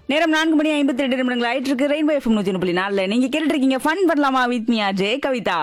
நேரம் 4:52 ஆயிட்டு இருக்கு. ரெயின்போ எஃப்எம் 101.4 நீங்க கேட்டுட்டு இருக்கீங்க ஃபன் பண்ணலாமா with me RJ Kavitha.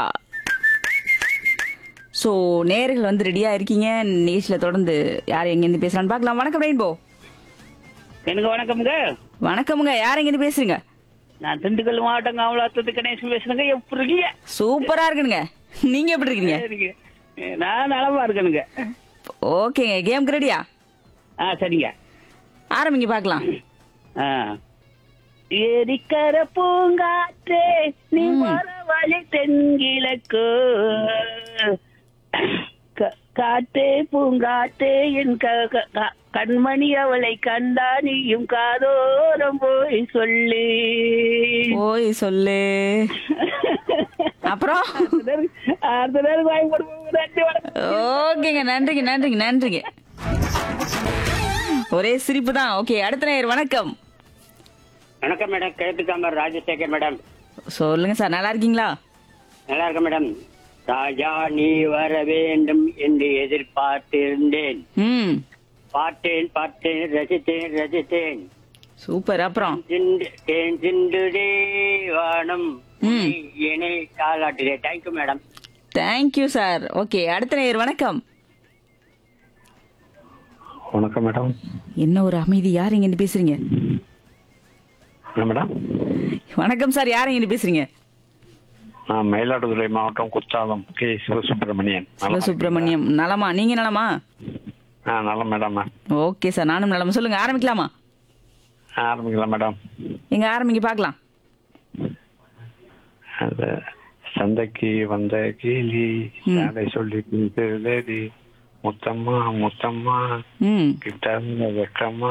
So நேர்கள் வந்து ரெடியா இருக்கீங்க. நிகழ்ச்சியில தொடர்ந்து யார் எங்கேருந்து பேசுறான்னு பார்க்கலாம். வணக்கம் ரெயின்போ. எனக்கு வணக்கம்ங்க. வணக்கமுங்க. யார் எங்கேருந்து பேசுறீங்க? நான் திண்டுக்கல் மாவட்டம் காவலாத்தத்து கணேசன் பேசுறேங்க. எப்படி இருக்கீங்க? சூப்பரா இருக்குனுங்க. நீங்க எப்படி இருக்கீங்க? சரிங்க. நான் நலமா இருக்கேனுங்க. ஓகேங்க. கேம்க்கு ரெடியா? சரிங்க. ஆரம்பிங்க பார்க்கலாம். ஆ. ஏரிக்கர பூங்காற்றே நீ வர வழி தென்கிழக்கு காற்றே பூங்காற்றே என் கண்மணி அவளை கண்டா நீயும் காதோரம் போய் சொல்லு. ஓய் சொல்லு. அப்புறம் அடுத்த நேரம் வாங்கி போடுவோம். ஓகேங்க. நன்றிங்க நன்றிங்க நன்றிங்க. ஒரே சிரிப்பு தான். ஓகே, அடுத்த நேயர் வணக்கம். வணக்கம் மேடம். கிழக்கு தாமர் ராஜசேகர் மேடம். சொல்லுங்க சார், நல்லா இருக்கீங்களா? நல்லா இருக்க மேடம். ராஜா நீ வர வேண்டும் என்று எதிர்பார்த்திருந்தேன். பார்த்தேன் பார்த்தேன் ரசித்தேன் ரசித்தேன். சூப்பர். அப்புறம் தேன் சிந்துடே வானம் என்னை தாளாட்டுதே. Thank you madam. Thank you sir. Okay, அடுத்த நேயர் வணக்கம். வணக்கம் மேடம். என்ன ஒரு அமைதி. யார் இங்க இருந்து பேசுறீங்க? என்ன மேடம்? வணக்கம் சார், யார் இங்க இருந்து பேசுறீங்க? நான் மயிலாடுதுறை மாவட்டம் குற்றாலம் கே சிவசுப்பிரமணியன். சிவசுப்பிரமணியம். நலமா? நீங்க நலமா? நல்ல மேடம். ஓகே சார், நானும் நலமா. சொல்லுங்க, ஆரம்பிக்கலாமா? ஆரம்பிக்கலாம் மேடம். எங்க ஆரம்பிக்க பார்க்கலாம். அது சந்தைக்கு வந்த கிளி அதை சொல்லி தேடி முத்தம்மா முத்தம்மா கிட்ட வெக்கம்மா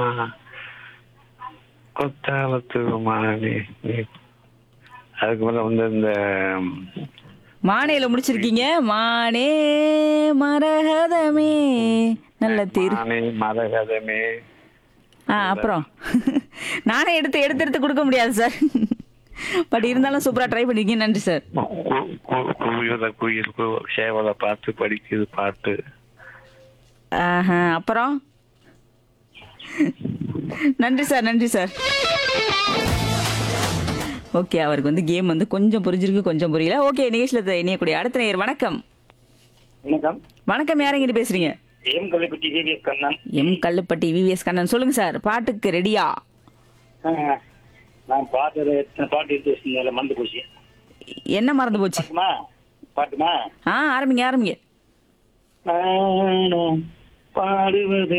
கொத்தாலத்து மானே. அதுக்கு மேல வந்து இந்த மானேல முடிச்சிருக்கீங்க. மானே மரகதமே நல்ல தீர் மரகதமே. அப்புறம் நானே எடுத்து எடுத்து எடுத்து கொடுக்க முடியாது சார். பட் இருந்தாலும் சூப்பரா ட்ரை பண்ணிருக்கீங்க. நன்றி சார். குயில் சேவலை பார்த்து படிக்குது பாட்டு. அப்புறம் நன்றி சார். நன்றி சார். ஓகே, அவருக்கு வந்து கேம் வந்து கொஞ்சம் புரிஞ்சிருக்கு, கொஞ்சம் புரியல. ஓகே, நிகழ்ச்சியில இணையக்கூடிய அடுத்த நேயர் வணக்கம். வணக்கம். வணக்கம். யார் இங்க பேசுறீங்க? M Kallupatti VVS Kannan. M Kallupatti VVS Kannan. சொல்லுங்க சார், பாட்டுக்கு ரெடியா? நான் பாட்டு பாட்டு எடுத்து மறந்து போச்சு. என்ன மறந்து போச்சு? பாட்டுமா? ஆரம்பிங்க ஆரம்பிங்க. பாடுவது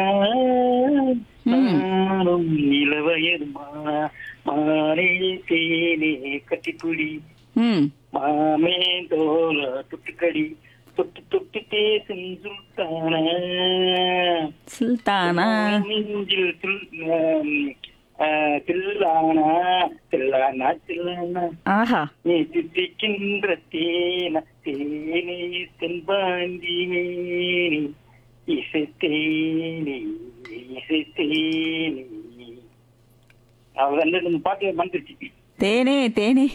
நானும் இளவயதுமானே தேனே கட்டிப்புடி மாமே தோல துட்டுக்கடி தொட்டு தொட்டு பேசும் சுல்தானா சுல்தானா நெஞ்சில் தில்லானா தில்லானா தில்லானா ஆஹா நீ தித்திக்கின்ற தேன தேனே தென்பாண்டி மேனி இசைத்தேனி இசைத்தேனி. அவர் வந்து பாட்டு மறந்துருச்சு. தேனே தேனே